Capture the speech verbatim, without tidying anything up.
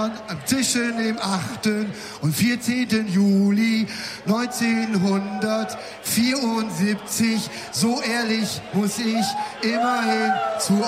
Jahren zwischen dem achten und vierzehnten Juli neunzehnhundertvierundsiebzig. So ehrlich muss ich immerhin zu